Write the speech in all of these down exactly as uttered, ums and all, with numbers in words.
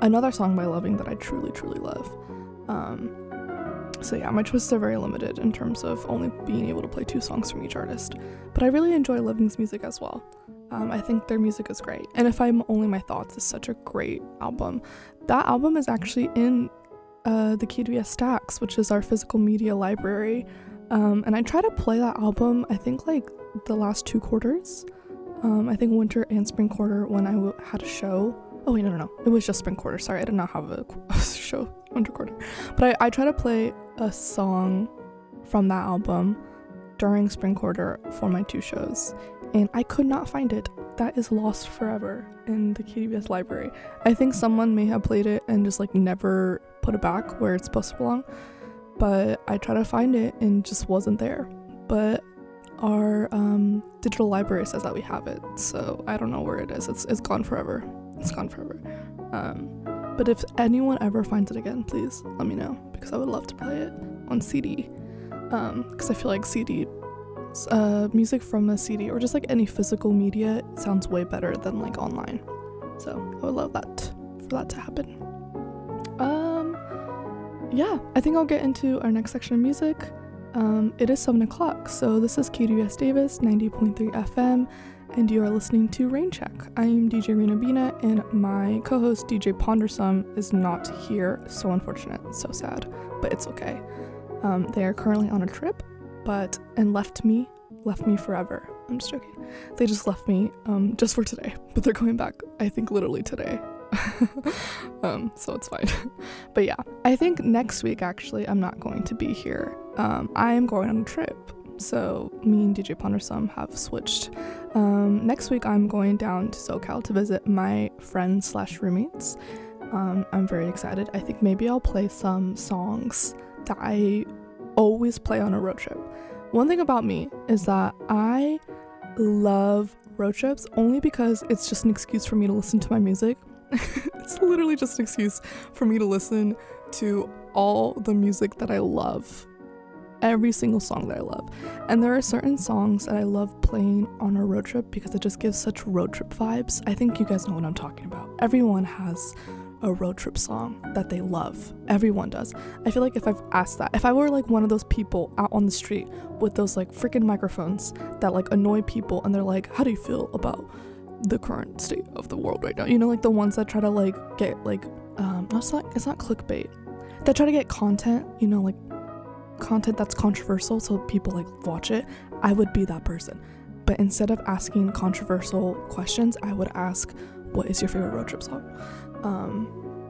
another song by Loving that I truly, truly love. Um, so yeah, my choices are very limited in terms of only being able to play two songs from each artist. But I really enjoy Loving's music as well. Um, I think their music is great. And If I'm Only My Thoughts is such a great album. That album is actually in uh, the K D V S Stacks, which is our physical media library. Um, and I try to play that album, I think, like, the last two quarters. Um, I think winter and spring quarter when I w- had a show. Oh, wait, no, no, no. It was just spring quarter. Sorry, I did not have a, a show winter quarter. But I, I try to play a song from that album during spring quarter for my two shows. And I could not find it. That is lost forever in the K D V S library. I think someone may have played it and just like never put it back where it's supposed to belong. But I tried to find it and just wasn't there. But our um, digital library says that we have it. So I don't know where it is. It's it's gone forever. It's gone forever. Um, but if anyone ever finds it again, please let me know. Because I would love to play it on C D. Um, because I feel like C D... Uh, music from a C D or just like any physical media sounds way better than like online. So I would love that for that to happen. Um, yeah, I think I'll get into our next section of music. Um, it is seven o'clock, so this is K D V S Davis ninety point three F M, and you are listening to Raincheck. I am D J Rena Bina, and my co-host D J Pondersome is not here. So unfortunate, so sad, but it's okay. Um, they are currently on a trip. But and left me left me forever. I'm just joking. They just left me um just for today, but they're coming back I think literally today. um so it's fine. But yeah, I think next week actually I'm not going to be here. um I am going on a trip, so me and D J Pondersome have switched. Um next week I'm going down to SoCal to visit my friends slash roommates. um I'm very excited. I think maybe I'll play some songs that I always play on a road trip. One thing about me is that I love road trips only because it's just an excuse for me to listen to my music. It's literally just an excuse for me to listen to all the music that I love, every single song that I love. And there are certain songs that I love playing on a road trip because it just gives such road trip vibes. I think you guys know what I'm talking about. Everyone has a road trip song that they love. Everyone does. I feel like if I've asked that, if I were like one of those people out on the street with those like freaking microphones that like annoy people and they're like, how do you feel about the current state of the world right now? You know, like the ones that try to like get like um it's not it's not clickbait, that try to get content, you know, like content that's controversial so people like watch it. I would be that person. But instead of asking controversial questions, I would ask, what is your favorite road trip song? Um,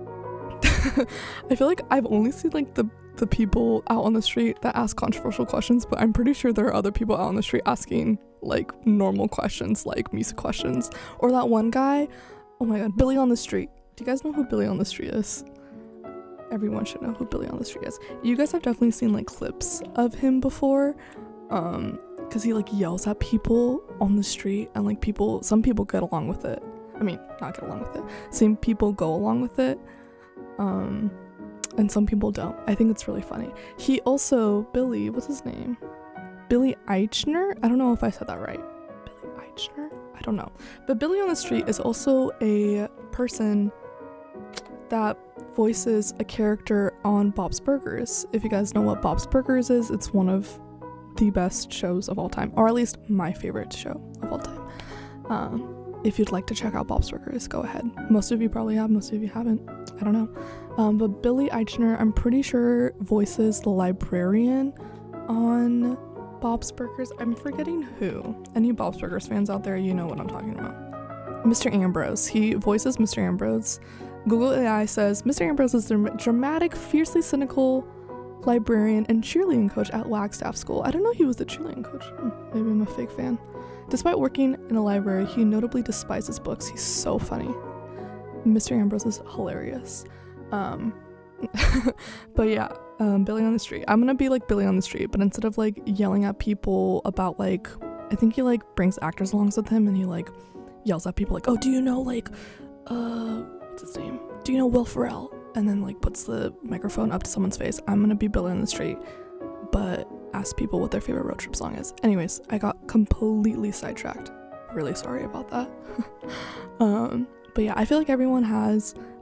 I feel like I've only seen like the, the people out on the street that ask controversial questions, but I'm pretty sure there are other people out on the street asking like normal questions, like music questions. Or that one guy, oh my god, Billy on the Street. Do you guys know who Billy on the Street is? Everyone should know who Billy on the Street is. You guys have definitely seen like clips of him before, um, because he like yells at people on the street and like people, some people get along with it. I mean, not get along with it. Some people go along with it, um, and some people don't. I think it's really funny. He also, Billy, what's his name? Billy Eichner? I don't know if I said that right. Billy Eichner? I don't know. But Billy on the Street is also a person that voices a character on Bob's Burgers. If you guys know what Bob's Burgers is, it's one of the best shows of all time, or at least my favorite show of all time. Um, If you'd like to check out Bob's Burgers, go ahead. Most of you probably have, most of you haven't. I don't know. Um, but Billy Eichner, I'm pretty sure, voices the librarian on Bob's Burgers. I'm forgetting who. Any Bob's Burgers fans out there, you know what I'm talking about. Mister Ambrose. He voices Mister Ambrose. Google A I says, Mister Ambrose is the dramatic, fiercely cynical librarian and cheerleading coach at Wagstaff School. I didn't know he was the cheerleading coach. Hmm, maybe I'm a fake fan. Despite working in a library, he notably despises books. He's so funny. Mister Ambrose is hilarious. Um, but yeah, um, Billy on the Street. I'm gonna be like Billy on the Street, but instead of like yelling at people about like, I think he like brings actors along with him and he like yells at people like, oh, do you know like, uh, what's his name? Do you know Will Ferrell? And then like puts the microphone up to someone's face. I'm gonna be Billy on the Street, but ask people what their favorite road trip song is. Anyways, I got completely sidetracked. Really sorry about that. um, but yeah, I feel like everyone has